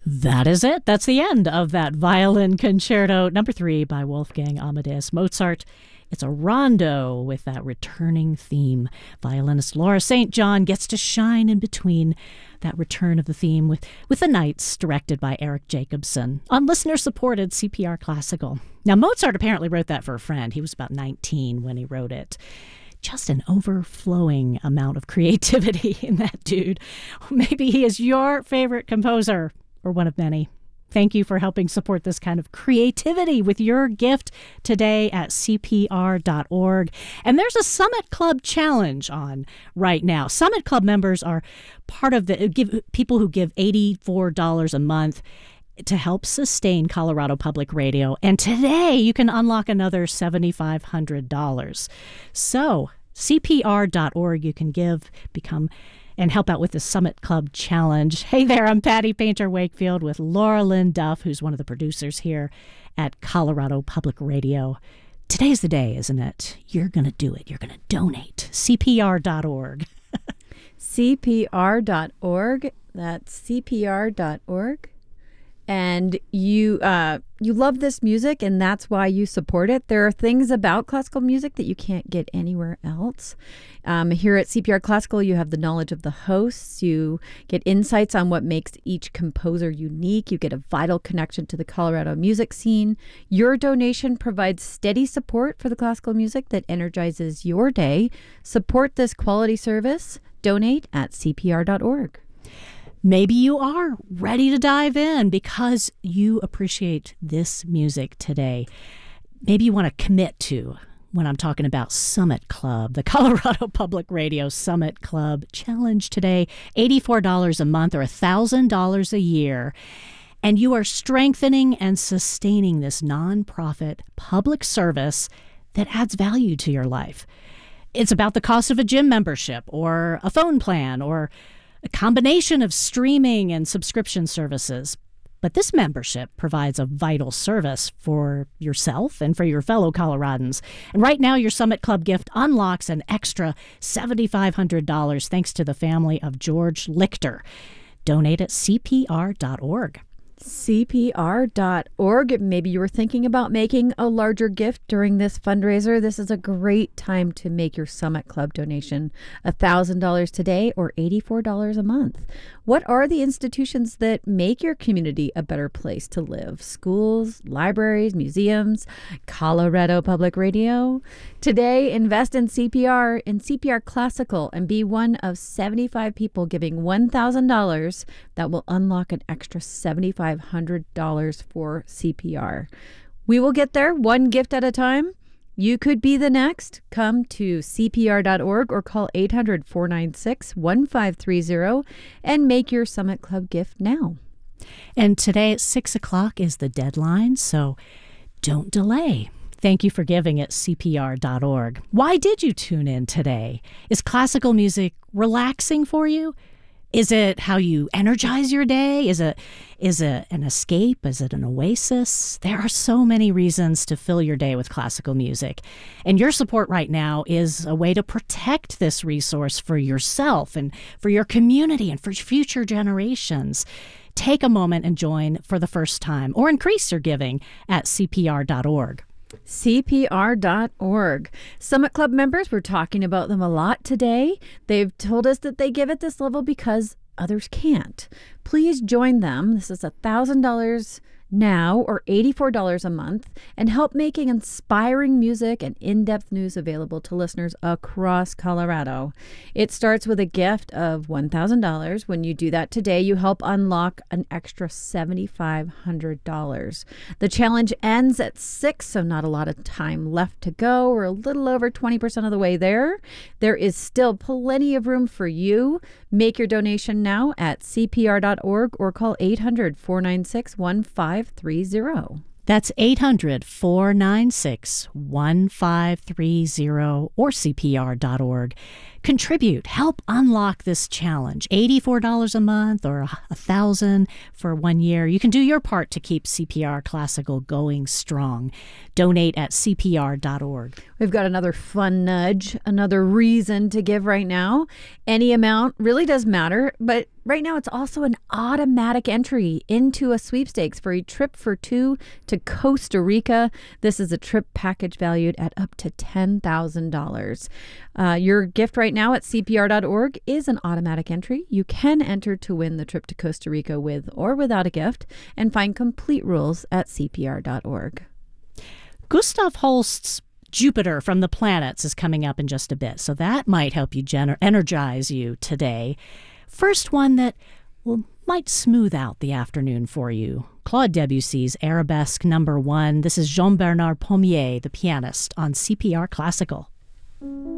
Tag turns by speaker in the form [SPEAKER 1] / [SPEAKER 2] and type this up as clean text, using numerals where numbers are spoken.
[SPEAKER 1] That is it. That's the end of that Violin Concerto number 3 by Wolfgang Amadeus Mozart. It's a rondo with that returning theme. Violinist Laura St. John gets to shine in between that return of the theme with The Nights, directed by Eric Jacobson, on listener-supported CPR Classical. Now, Mozart apparently wrote that for a friend. He was about 19 when he wrote it. Just an overflowing amount of creativity in that dude. Maybe he is your favorite composer, or one of many. Thank you for helping support this kind of creativity with your gift today at CPR.org. And there's a Summit Club challenge on right now. Summit Club members are part of people who give $84 a month to help sustain Colorado Public Radio. And today you can unlock another $7,500. So CPR.org, you can become and help out with the Summit Club Challenge. Hey there, I'm Patty Painter Wakefield with Laura Lynn Duff, who's one of the producers here at Colorado Public Radio. Today's the day, isn't it? You're going to do it. You're going to donate. CPR.org.
[SPEAKER 2] CPR.org. That's CPR.org. And you love this music, and that's why you support it. There are things about classical music that you can't get anywhere else. Here at CPR Classical, you have the knowledge of the hosts. You get insights on what makes each composer unique. You get a vital connection to the Colorado music scene. Your donation provides steady support for the classical music that energizes your day. Support this quality service. Donate at CPR.org.
[SPEAKER 1] Maybe you are ready to dive in because you appreciate this music today. Maybe you want to commit to when I'm talking about Summit Club, the Colorado Public Radio Summit Club Challenge today, $84 a month or $1,000 a year. And you are strengthening and sustaining this nonprofit public service that adds value to your life. It's about the cost of a gym membership or a phone plan or a combination of streaming and subscription services. But this membership provides a vital service for yourself and for your fellow Coloradans. And right now, your Summit Club gift unlocks an extra $7,500 thanks to the family of George Lichter. Donate at CPR.org.
[SPEAKER 2] CPR.org. Maybe you were thinking about making a larger gift during this fundraiser. This is a great time to make your Summit Club donation, $1,000 today or $84 a month. What are the institutions that make your community a better place to live? Schools, libraries, museums, Colorado Public Radio. Today, invest in CPR Classical, and be one of 75 people giving $1,000 that will unlock an extra $7,500 for CPR. We will get there one gift at a time. You could be the next. Come to CPR.org or call 800-496-1530 and make your Summit Club gift now.
[SPEAKER 1] And today at 6 o'clock is the deadline, so don't delay. Thank you for giving at CPR.org. Why did you tune in today? Is classical music relaxing for you? Is it how you energize your day? Is it an escape? Is it an oasis? There are so many reasons to fill your day with classical music. And your support right now is a way to protect this resource for yourself and for your community and for future generations. Take a moment and join for the first time or increase your giving at CPR.org.
[SPEAKER 2] CPR.org. Summit Club members, we're talking about them a lot today. They've told us that they give at this level because others can't. Please join them. This is $1,000 now or $84 a month, and help making inspiring music and in-depth news available to listeners across Colorado. It starts with a gift of $1,000. When you do that today, you help unlock an extra $7,500. The challenge ends at 6, so not a lot of time left to go. We're a little over 20% of the way there. There is still plenty of room for you. Make your donation now at CPR.org or call 800-496-1530.
[SPEAKER 1] That's 800-496-1530 or CPR.org. Contribute. Help unlock this challenge. $84 a month or $1,000 for 1 year. You can do your part to keep CPR Classical going strong. Donate at CPR.org.
[SPEAKER 2] We've got another fun nudge, another reason to give right now. Any amount really does matter, but right now it's also an automatic entry into a sweepstakes for a trip for two to Costa Rica. This is a trip package valued at up to $10,000. Your gift right now at CPR.org is an automatic entry. You can enter to win the trip to Costa Rica with or without a gift, and find complete rules at CPR.org.
[SPEAKER 1] Gustav Holst's Jupiter from the Planets is coming up in just a bit, so that might help you energize you today. First one that might smooth out the afternoon for you. Claude Debussy's Arabesque No. 1. This is Jean-Bernard Pommier, the pianist, on CPR Classical.